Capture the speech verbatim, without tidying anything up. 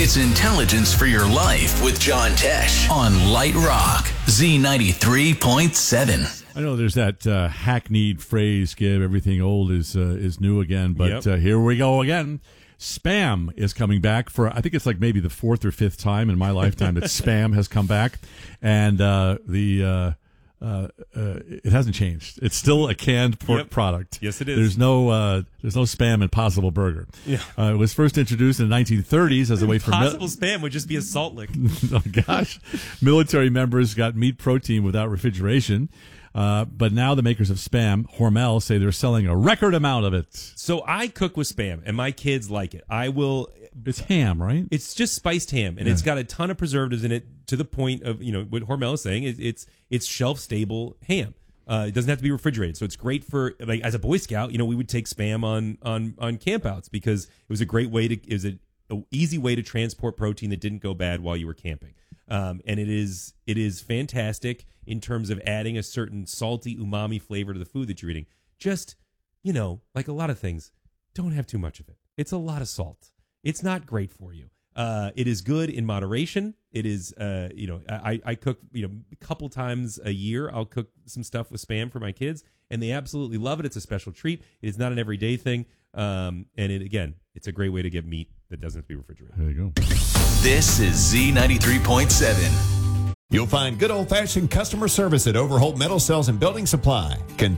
It's intelligence for your life with John Tesh on Light Rock, Z ninety-three point seven. I know there's that uh, hackneyed phrase, give everything old is uh, is new again, but Yep. uh, here we go again. Spam is coming back for, I think it's like maybe the fourth or fifth time in my lifetime that Spam has come back. And uh, the uh, uh, uh, it hasn't changed. It's still a canned pork Yep. product. Yes, it is. There's no uh, there's no Spam Impossible Burger. Yeah. Uh, it was first introduced in the nineteen thirties as a way for mil- Possible spam would just be a salt lick. oh gosh, military members got meat protein without refrigeration. Uh, but now the makers of Spam, Hormel, say they're selling a record amount of it. So I cook with spam, and my kids like it. I will. It's ham, right? It's just spiced ham, and Yeah. it's got a ton of preservatives in it to the point of, you know, what Hormel is saying. It, it's it's shelf stable ham. Uh, it doesn't have to be refrigerated, so it's great for, like, as a Boy Scout. You know, we would take spam on on on campouts because it was a great way to it was a, a easy way to transport protein that didn't go bad while you were camping. Um, and it is it is fantastic in terms of adding a certain salty umami flavor to the food that you're eating. Just, you know, like a lot of things, don't have too much of it. It's a lot of salt. It's not great for you. Uh, it is good in moderation. It is, uh, you know, I, I cook, you know, a couple times a year. I'll cook some stuff with Spam for my kids, and they absolutely love it. It's a special treat. It is not an everyday thing. Um, and it, again, it's a great way to get meat that doesn't have to be refrigerated. There you go. This is Z ninety-three point seven. You'll find good old-fashioned customer service at Overholt Metal Cells and Building Supply. Con-